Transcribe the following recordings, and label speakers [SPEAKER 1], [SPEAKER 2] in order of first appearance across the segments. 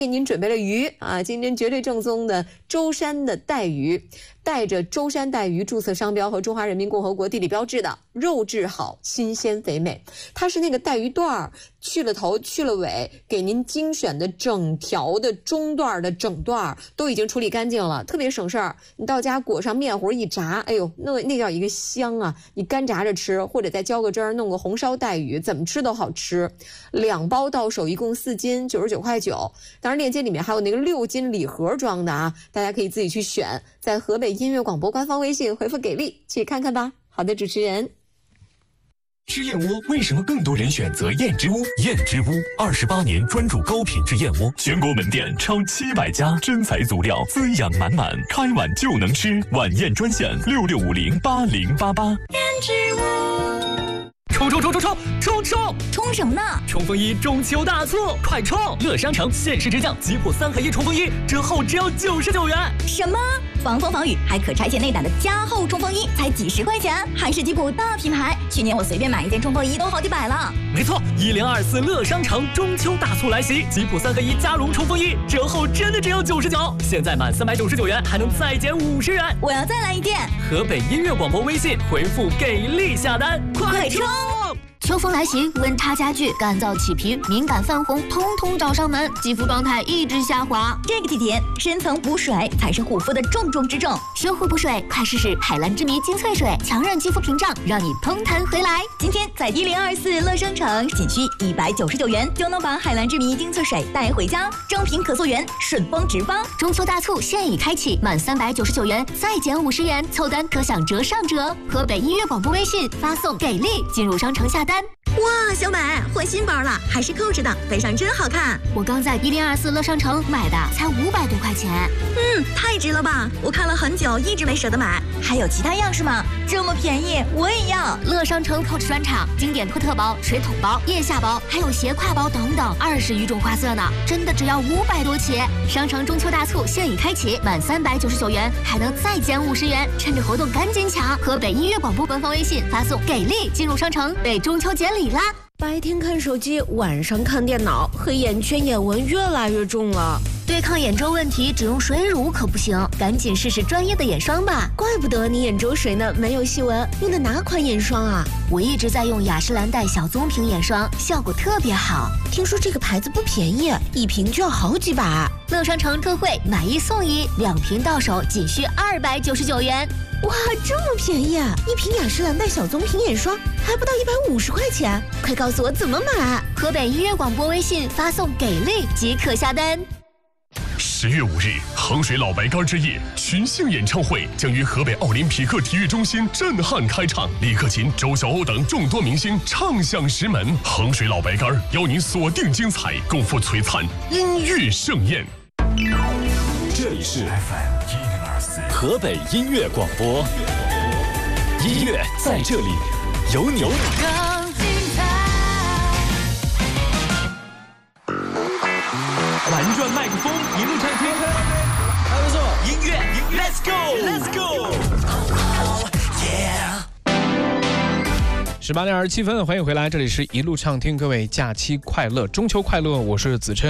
[SPEAKER 1] 给您准备了鱼啊，今天绝对正宗的舟山的带鱼，带着舟山带鱼注册商标和中华人民共和国地理标志的，肉质好，新鲜肥美。它是那个带鱼段儿，去了头去了尾，给您精选的整条的中段的整段都已经处理干净了，特别省事儿。你到家裹上面糊一炸，哎呦，那叫一个香啊！你干炸着吃，或者再浇个汁儿，弄个红烧带鱼，怎么吃都好吃。2包到手，一共4斤，99块9。当然，链接里面还有那个6斤礼盒装的啊，大家可以自己去选，在河北音乐广播官方微信回复给力去看看吧。好的，主持人。
[SPEAKER 2] 吃燕窝为什么更多人选择燕之屋？燕之屋28年专注高品质燕窝，全国门店超700家，真材足料，滋养满满，开碗就能吃。晚宴专线66508088。
[SPEAKER 3] 燕之屋。
[SPEAKER 4] 冲什么呢？
[SPEAKER 3] 冲锋衣中秋大促，快冲！乐商城限时直降吉普3合1冲锋衣，折后只要99元。
[SPEAKER 4] 什么？防风防雨还可拆卸内胆的加厚冲锋衣，才几10块钱，还是吉普大品牌。去年我随便买一件冲锋衣都好几百了。
[SPEAKER 3] 没错，1024乐商城中秋大促来袭，吉普3合1加绒冲锋衣折后真的只有99，现在满399元还能再减50元。
[SPEAKER 4] 我要再来一件。
[SPEAKER 3] 河北音乐广播微信回复给力下单，
[SPEAKER 4] 快冲！秋风来袭，温差加剧，干燥起皮、敏感泛红，通通找上门，肌肤状态一直下滑。这个季节，深层补水才是护肤的重中之重。修护补水，快试试海蓝之谜精粹水，强韧肌肤屏障，让你嘭弹回来。今天在1024乐商城，仅需199元就能把海蓝之谜精粹水带回家，正品可溯源，顺丰直发。中秋大促现已开启，满399元再减50元，凑单可享折上折。河北音乐广播微信发送给力进入商城下单。哇，小美换新包了，还是扣着的，背上真好看。我刚在1024乐商城买的，才500多块钱。太值了吧！我看了很久，一直没舍得买。还有其他样式吗？这么便宜，我也要。乐商城扣着专场，经典托特包、水桶包、腋下包，还有斜挎包等等，20余种花色呢，真的只要500多起。商城中秋大促现已开启，满399元还能再减50元，趁着活动赶紧抢！河北音乐广播官方微信发送给力进入商城，为中秋节礼啦！
[SPEAKER 5] 白天看手机，晚上看电脑，黑眼圈、眼纹越来越重了。
[SPEAKER 4] 对抗眼周问题，只用水乳可不行，赶紧试试专业的眼霜吧。
[SPEAKER 5] 怪不得你眼周水嫩，没有细纹，用的哪款眼霜啊？
[SPEAKER 4] 我一直在用雅诗兰黛小棕瓶眼霜，效果特别好。
[SPEAKER 5] 听说这个牌子不便宜，一瓶就要好几百。
[SPEAKER 4] 乐商城特惠，买1送1，2瓶到手仅需299元。
[SPEAKER 5] 哇，这么便宜啊！一瓶雅诗兰黛小棕瓶眼霜还不到150块钱，快告诉我怎么买！
[SPEAKER 4] 河北音乐广播微信发送给力即可下单。
[SPEAKER 2] 10月5日，衡水老白干之夜群星演唱会将于河北奥林匹克体育中心震撼开唱，李克勤、周晓鸥等众多明星唱响石门。衡水老白干邀您锁定精彩，共赴璀璨音乐盛宴。
[SPEAKER 6] 这里是 FM 104
[SPEAKER 2] 河北音乐广播，音乐在这里，有你。
[SPEAKER 3] 玩转麦克风，一路畅听，还不错。音乐 ，Let's go，Let's go。
[SPEAKER 7] 18点27分，欢迎回来，这里是一路畅听，各位假期快乐，中秋快乐，我是子琛。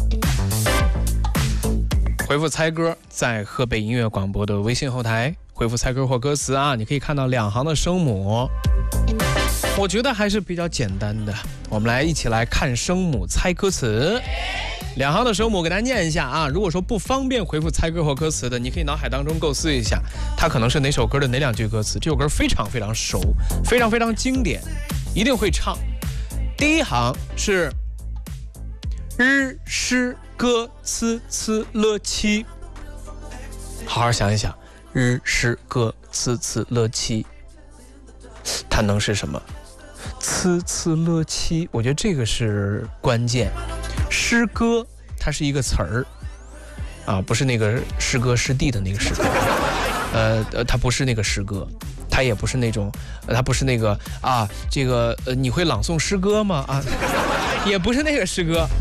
[SPEAKER 7] 回复猜歌，在河北音乐广播的微信后台回复猜歌或歌词啊，你可以看到2行的声母，我觉得还是比较简单的。我们来一起来看声母猜歌词。2行的声母给大家念一下啊，如果说不方便回复猜歌或歌词的，你可以脑海当中构思一下，它可能是哪首歌的哪2句歌词。这首歌非常非常熟，非常非常经典，一定会唱。第一行是日诗歌呲呲了七，好好想一想，日诗歌呲呲了七，它能是什么？呲呲了七，我觉得这个是关键。诗歌它是一个词儿啊，不是那个诗歌诗地的那个诗歌，它不是那个诗歌，它也不是那种，它不是那个啊，这个你会朗诵诗歌吗？啊，也不是那个诗歌，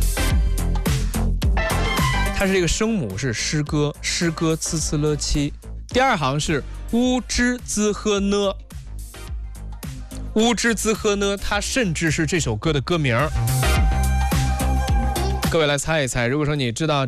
[SPEAKER 7] 它是这个声母是诗歌，诗歌呲呲了七。第2行是乌之兹呵呢，乌之兹呵呢，它甚至是这首歌的歌名。 各位来猜一猜，如果说你知道